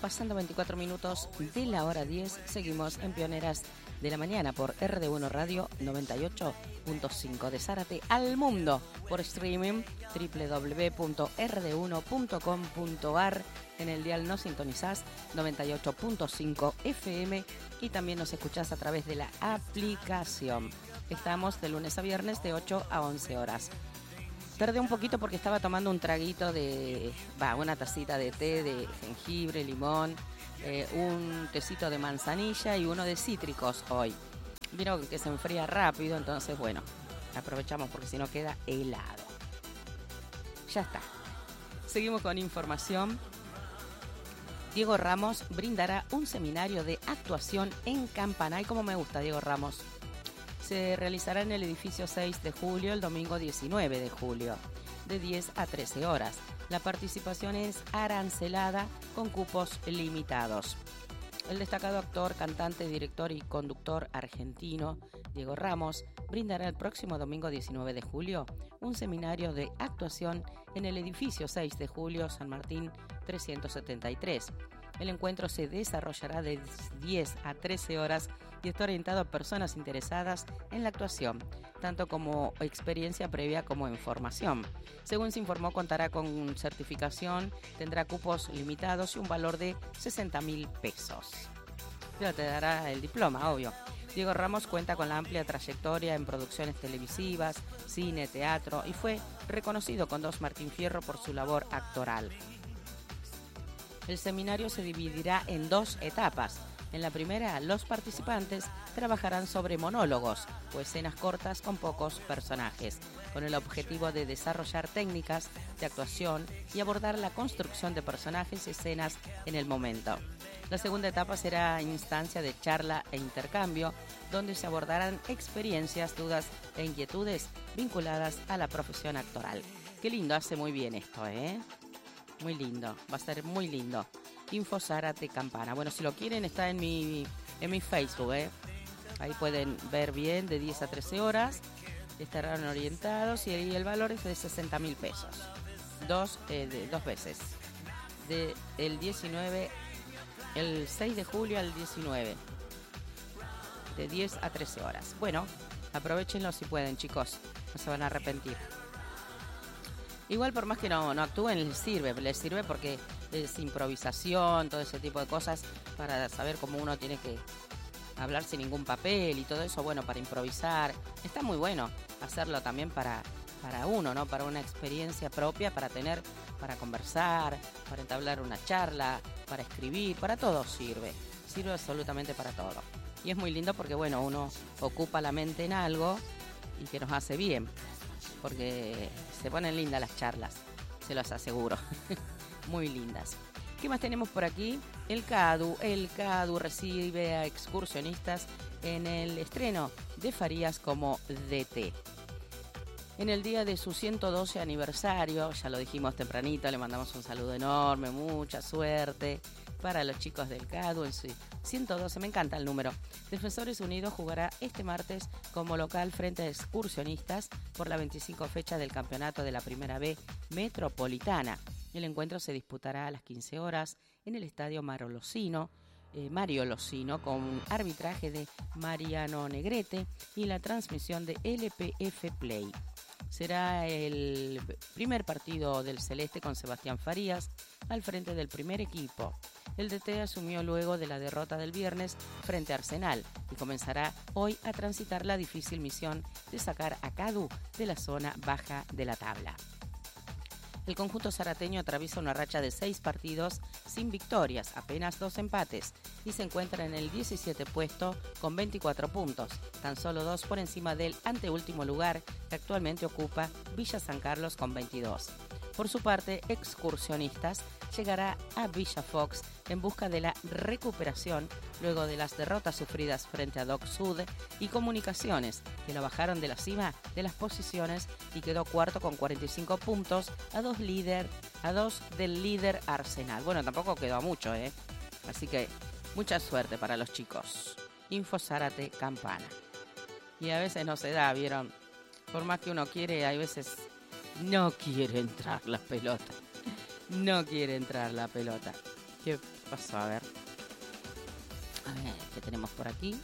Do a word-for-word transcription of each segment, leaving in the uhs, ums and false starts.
pasando veinticuatro minutos de la hora diez. Seguimos en Pioneras de la Mañana por R D uno Radio noventa y ocho punto cinco. De Zárate al mundo por streaming doble u doble u doble u punto r d uno punto com punto a r. En el dial nos sintonizás noventa y ocho punto cinco F M y también nos escuchás a través de la aplicación. Estamos de lunes a viernes de ocho a once horas. Tardé un poquito porque estaba tomando un traguito de, va, una tacita de té de jengibre, limón, eh, un tecito de manzanilla y uno de cítricos hoy. Vieron que se enfría rápido, entonces bueno, aprovechamos porque si no queda helado. Ya está. Seguimos con información. Diego Ramos brindará un seminario de actuación en Campana. Y como me gusta Diego Ramos. Se realizará en el edificio seis de julio el domingo diecinueve de julio, de diez a trece horas. La participación es arancelada con cupos limitados. El destacado actor, cantante, director y conductor argentino Diego Ramos brindará el próximo domingo diecinueve de julio un seminario de actuación en el edificio seis de julio San Martín trescientos setenta y tres. El encuentro se desarrollará de diez a trece horas y está orientado a personas interesadas en la actuación, tanto como experiencia previa como en formación. Según se informó, contará con certificación, tendrá cupos limitados y un valor de sesenta mil pesos. Ya te dará el diploma, obvio. Diego Ramos cuenta con la amplia trayectoria en producciones televisivas, cine, teatro y fue reconocido con dos Martín Fierro por su labor actoral. El seminario se dividirá en dos etapas. En la primera, los participantes trabajarán sobre monólogos o escenas cortas con pocos personajes, con el objetivo de desarrollar técnicas de actuación y abordar la construcción de personajes y escenas en el momento. La segunda etapa será instancia de charla e intercambio, donde se abordarán experiencias, dudas e inquietudes vinculadas a la profesión actoral. Qué lindo, hace muy bien esto, ¿eh? Muy lindo, va a ser muy lindo. Info Zárate Campana. Bueno, si lo quieren está en mi en mi Facebook, ¿eh? Ahí pueden ver bien de diez a trece horas. Estarán orientados y el valor es de sesenta mil pesos. Dos, eh, de, dos veces. De el diecinueve, el seis de julio al diecinueve. De diez a trece horas. Bueno, aprovechenlo si pueden, chicos. No se van a arrepentir. Igual por más que no, no actúen, les sirve, les sirve porque es improvisación, todo ese tipo de cosas para saber cómo uno tiene que hablar sin ningún papel y todo eso, bueno, para improvisar. Está muy bueno hacerlo también para, para uno, ¿no? Para una experiencia propia, para tener, para conversar, para entablar una charla, para escribir, para todo sirve, sirve absolutamente para todo. Y es muy lindo porque, bueno, uno ocupa la mente en algo y que nos hace bien. Porque se ponen lindas las charlas, se los aseguro. Muy lindas. ¿Qué más tenemos por aquí? El CADU. El CADU recibe a excursionistas en el estreno de Farías como D T. En el día de su ciento doce aniversario, ya lo dijimos tempranito, le mandamos un saludo enorme, mucha suerte para los chicos del CADU en su ciento doce, me encanta el número. Defensores Unidos jugará este martes como local frente a excursionistas por la veinticinco fecha del campeonato de la Primera B Metropolitana. El encuentro se disputará a las quince horas en el estadio Mario Locino, eh, Mario Locino con arbitraje de Mariano Negrete y la transmisión de L P F Play. Será el primer partido del Celeste con Sebastián Farías al frente del primer equipo. El D T asumió luego de la derrota del viernes frente a Arsenal y comenzará hoy a transitar la difícil misión de sacar a CADU de la zona baja de la tabla. El conjunto zarateño atraviesa una racha de seis partidos sin victorias, apenas dos empates, y se encuentra en el diecisiete puesto con veinticuatro puntos, tan solo dos por encima del anteúltimo lugar que actualmente ocupa Villa San Carlos con veintidós. Por su parte, Excursionistas llegará a Villa Fox en busca de la recuperación luego de las derrotas sufridas frente a Doc Sud y Comunicaciones, que lo bajaron de la cima de las posiciones y quedó cuarto con cuarenta y cinco puntos a dos, líder, a dos del líder Arsenal. Bueno, tampoco quedó mucho, ¿eh? Así que mucha suerte para los chicos. Info Zárate Campana. Y a veces no se da, ¿vieron? Por más que uno quiere, hay veces no quiere entrar la pelota. No quiere entrar la pelota. ¿Qué pasó? A ver. A ver, ¿qué tenemos por aquí?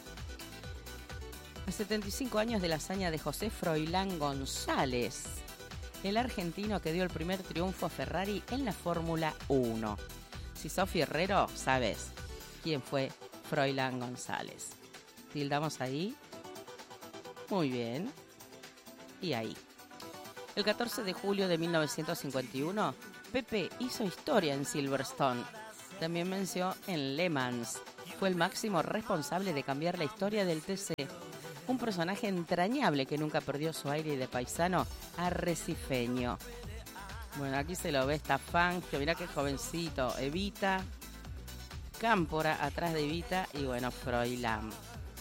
A setenta y cinco años de la hazaña de José Froilán González, el argentino que dio el primer triunfo a Ferrari en la Fórmula uno. Si sos fierrero, sabes quién fue Froilán González. Tildamos ahí. Muy bien. Y ahí. El catorce de julio de mil novecientos cincuenta y uno, Pepe hizo historia en Silverstone. También venció en Le Mans. Fue el máximo responsable de cambiar la historia del T C. Un personaje entrañable que nunca perdió su aire de paisano arrecifeño. Bueno, aquí se lo ve, está Fangio, mirá qué jovencito. Evita, Cámpora atrás de Evita y bueno, Froilán.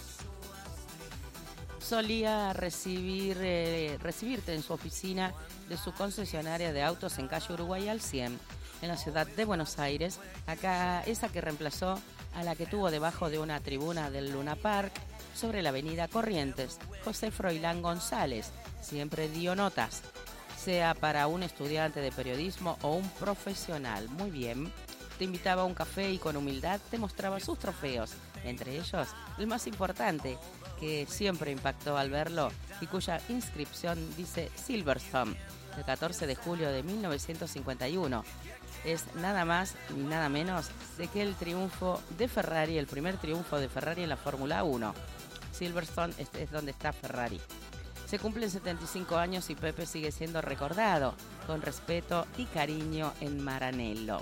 Solía recibir, eh, recibirte en su oficina de su concesionaria de autos en calle Uruguay al cien, en la ciudad de Buenos Aires, acá esa que reemplazó a la que tuvo debajo de una tribuna del Luna Park sobre la avenida Corrientes. José Froilán González siempre dio notas, sea para un estudiante de periodismo o un profesional. Muy bien. Te invitaba a un café y con humildad te mostraba sus trofeos, entre ellos el más importante, que siempre impactó al verlo y cuya inscripción dice Silverstone, el catorce de julio de mil novecientos cincuenta y uno. Es nada más ni nada menos de que el triunfo de Ferrari, el primer triunfo de Ferrari en la Fórmula uno. Silverstone es, es donde está Ferrari. Se cumplen setenta y cinco años y Pepe sigue siendo recordado con respeto y cariño en Maranello.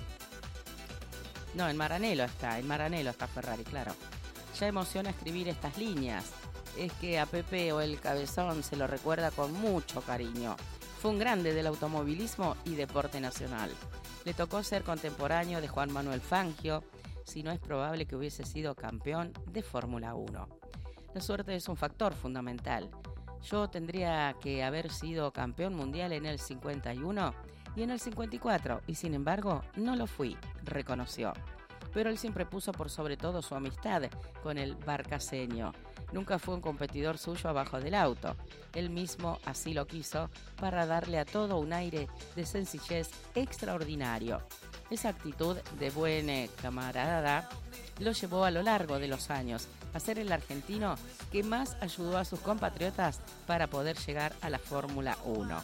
No, en Maranello está, en Maranello está Ferrari, claro. Ya emociona escribir estas líneas. Es que a Pepe o el Cabezón se lo recuerda con mucho cariño. Fue un grande del automovilismo y deporte nacional. Le tocó ser contemporáneo de Juan Manuel Fangio, si no es probable que hubiese sido campeón de Fórmula uno. La suerte es un factor fundamental. Yo tendría que haber sido campeón mundial en el cincuenta y uno y en el cincuenta y cuatro, y sin embargo no lo fui, reconoció. Pero él siempre puso por sobre todo su amistad con el barcaseño. Nunca fue un competidor suyo abajo del auto. Él mismo así lo quiso para darle a todo un aire de sencillez extraordinario. Esa actitud de buen camarada lo llevó a lo largo de los años a ser el argentino que más ayudó a sus compatriotas para poder llegar a la Fórmula uno.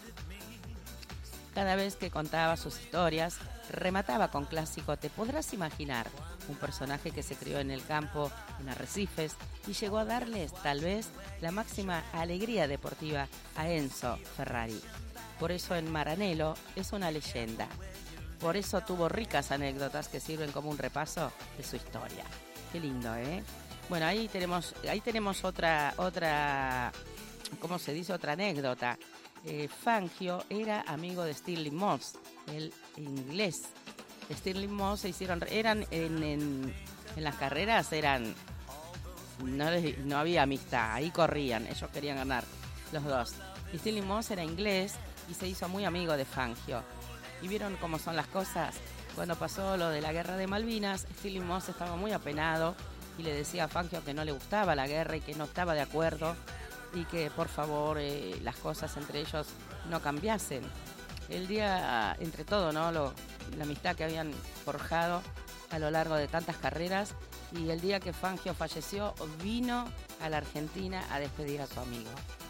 Cada vez que contaba sus historias, remataba con clásico "Te podrás imaginar", un personaje que se crió en el campo, en Arrecifes, y llegó a darles, tal vez, la máxima alegría deportiva a Enzo Ferrari. Por eso en Maranello es una leyenda. Por eso tuvo ricas anécdotas que sirven como un repaso de su historia. Qué lindo, ¿eh? Bueno, ahí tenemos, ahí tenemos otra, otra, ¿cómo se dice? Otra anécdota. Eh, Fangio era amigo de Stirling Moss, el inglés. Stirling Moss se hicieron, eran en, en, en las carreras eran, no, les, no había amistad, ahí corrían, ellos querían ganar los dos. Y Stirling Moss era inglés y se hizo muy amigo de Fangio. Y vieron cómo son las cosas. Cuando pasó lo de la guerra de Malvinas, Stirling Moss estaba muy apenado y le decía a Fangio que no le gustaba la guerra y que no estaba de acuerdo y que por favor eh, las cosas entre ellos no cambiasen. El día, entre todo, ¿no? Lo, la amistad que habían forjado a lo largo de tantas carreras, y el día que Fangio falleció vino a la Argentina a despedir a su amigo.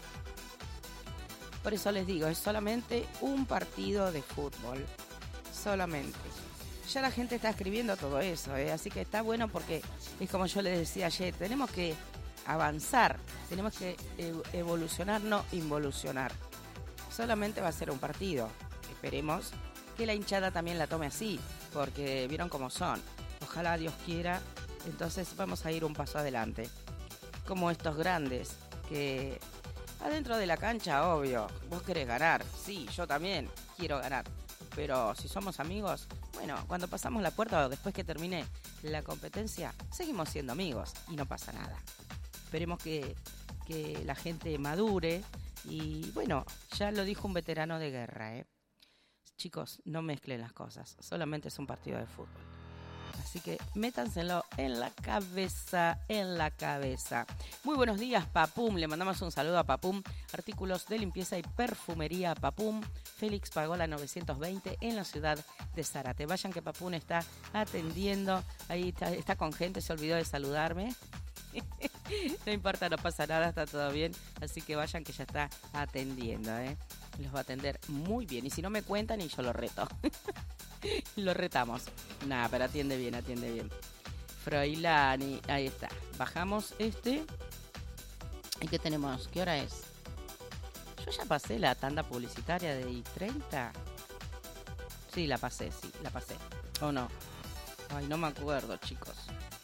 Por eso les digo, es solamente un partido de fútbol, solamente. Ya la gente está escribiendo todo eso, ¿eh? Así que está bueno porque es como yo les decía ayer, tenemos que avanzar, tenemos que evolucionar, no involucionar. Solamente va a ser un partido. Esperemos que la hinchada también la tome así, porque vieron cómo son. Ojalá Dios quiera, entonces vamos a ir un paso adelante. Como estos grandes que adentro de la cancha, obvio, vos querés ganar. Sí, yo también quiero ganar. Pero si somos amigos, bueno, cuando pasamos la puerta o después que termine la competencia, seguimos siendo amigos y no pasa nada. Esperemos que, que la gente madure y, bueno, ya lo dijo un veterano de guerra, ¿eh? Chicos, no mezclen las cosas, solamente es un partido de fútbol. Así que métanselo en la cabeza, en la cabeza. Muy buenos días, Papum. Le mandamos un saludo a Papum. Artículos de limpieza y perfumería Papum. Félix Pagola novecientos veinte en la ciudad de Zárate. Vayan que Papún está atendiendo, ahí está, está con gente, se olvidó de saludarme. No importa, no pasa nada, está todo bien, así que vayan que ya está atendiendo, ¿eh? Los va a atender muy bien, y si no me cuentan y yo lo reto. Lo retamos. Nada, pero atiende bien, atiende bien. Froilani, ahí está. Bajamos este. ¿Y qué tenemos? ¿Qué hora es? Yo ya pasé la tanda publicitaria de I treinta. Sí, la pasé, sí, la pasé. ¿O no? Ay, no me acuerdo, chicos.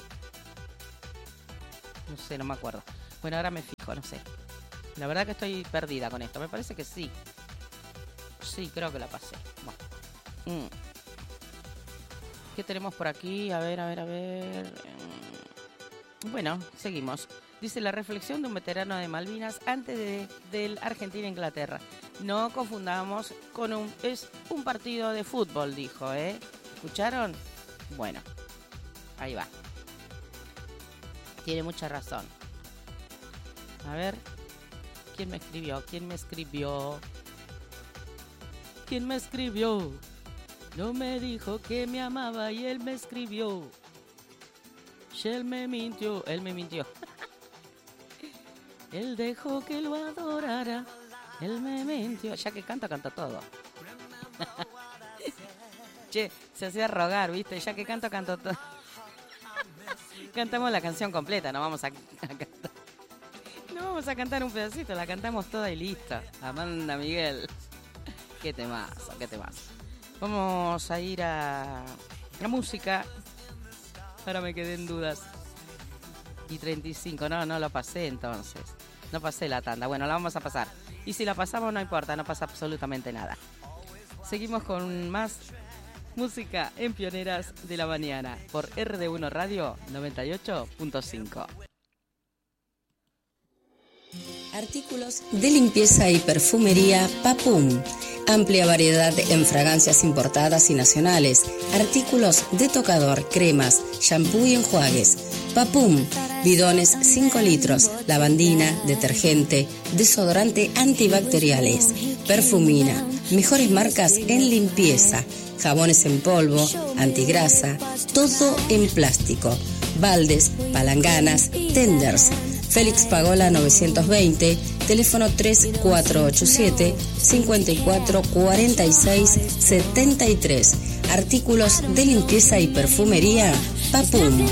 No sé, no me acuerdo. Bueno, ahora me fijo, no sé. La verdad que estoy perdida con esto. Me parece que sí. Sí, creo que la pasé. Bueno. Mm. ¿Qué tenemos por aquí? A ver, a ver, a ver. Bueno, seguimos. Dice la reflexión de un veterano de Malvinas antes de, del Argentina-Inglaterra. No confundamos con un... Es un partido de fútbol, dijo, ¿eh? ¿Escucharon? Bueno, ahí va. Tiene mucha razón. A ver, ¿quién me escribió? ¿Quién me escribió? ¿Quién me escribió? No me dijo que me amaba y él me escribió. Y él me mintió, él me mintió. Él dejó que lo adorara, él me mintió. Ya que canta, canta todo. Che, se hacía rogar, ¿viste? Ya que canto, canto todo. Cantamos la canción completa, no vamos a, a cantar. No vamos a cantar un pedacito, la cantamos toda y listo. Amanda Miguel. Qué temazo, qué temazo. Vamos a ir a la música. Ahora me quedé en dudas. Y treinta y cinco, no, no lo pasé entonces. No pasé la tanda. Bueno, la vamos a pasar. Y si la pasamos no importa, no pasa absolutamente nada. Seguimos con más música en Pioneras de la Mañana por R D uno Radio noventa y ocho punto cinco. Artículos de limpieza y perfumería Papum. Amplia variedad en fragancias importadas y nacionales. Artículos de tocador, cremas, shampoo y enjuagues. Papum. Bidones cinco litros. Lavandina, detergente, desodorante antibacteriales. Perfumina. Mejores marcas en limpieza. Jabones en polvo, antigrasa. Todo en plástico. Baldes, palanganas, tenders. Félix Pagola novecientos veinte, teléfono tres cuatro ocho siete, cinco cuatro cuatro seis siete tres. Artículos de limpieza y perfumería Papum.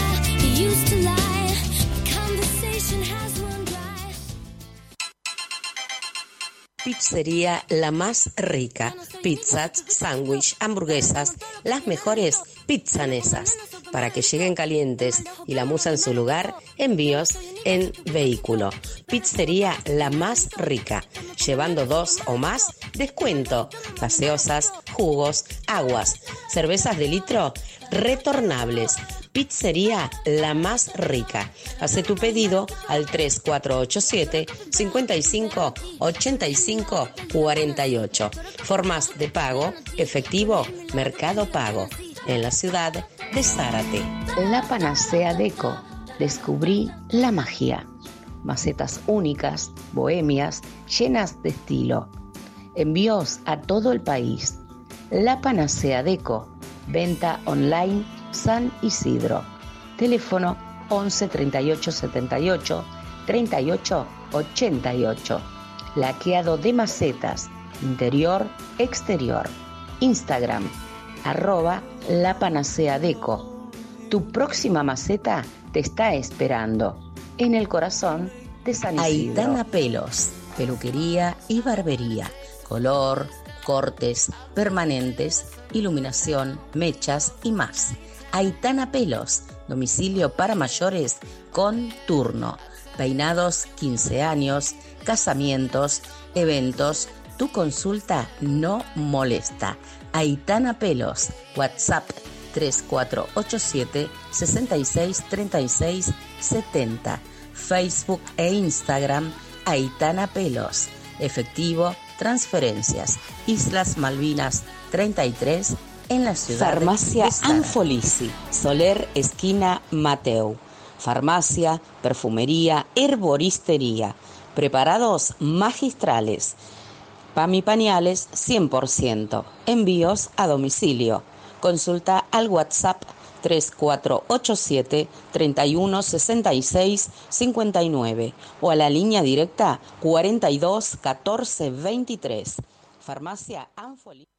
Pizzería La Más Rica. Pizzas, sándwich, hamburguesas, las mejores pizzanesas. Para que lleguen calientes y la musa en su lugar, envíos en vehículo. Pizzería La Más Rica. Llevando dos o más, descuento. Gaseosas, jugos, aguas, cervezas de litro, retornables. Pizzería La Más Rica. Hace tu pedido al tres cuatro ocho siete, cinco cinco, ocho cinco cuatro ocho. Formas de pago, efectivo, Mercado Pago. En la ciudad de Zárate. La Panacea Deco. Descubrí la magia. Macetas únicas, bohemias, llenas de estilo. Envíos a todo el país. La Panacea Deco. Venta online San Isidro. Teléfono once treinta y ocho setenta y ocho treinta y ocho ochenta y ocho. Laqueado de macetas, interior, exterior. Instagram, arroba La Panacea Deco. Tu próxima maceta te está esperando en el corazón de San Isidro. Aitana Pelos, peluquería y barbería. Color, cortes, permanentes, iluminación, mechas y más. Aitana Pelos, domicilio para mayores con turno. Peinados, quince años, casamientos, eventos. Tu consulta no molesta. Aitana Pelos, WhatsApp tres cuatro ocho siete, seis seis tres seis siete cero. Facebook e Instagram, Aitana Pelos. Efectivo, transferencias. Islas Malvinas treinta y tres en la ciudad. Farmacia Anfolisi, Soler, esquina Mateu. Farmacia, perfumería, herboristería. Preparados magistrales. PAMI Pañales cien por ciento. Envíos a domicilio. Consulta al WhatsApp tres cuatro ocho siete, treinta y uno, sesenta y seis, cincuenta y nueve o a la línea directa cuarenta y dos, catorce, veintitrés. Farmacia Anfoli.